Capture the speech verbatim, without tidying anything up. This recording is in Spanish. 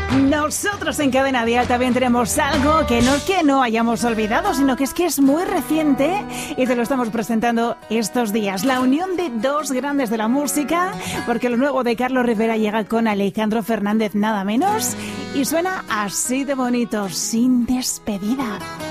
Nosotros en Cadena Dial también tenemos algo que no es que no hayamos olvidado, sino que es que es muy reciente y te lo estamos presentando estos días. La unión de dos grandes de la música, porque lo nuevo de Carlos Rivera llega con Alejandro Fernández nada menos y suena así de bonito, Sin Despedida.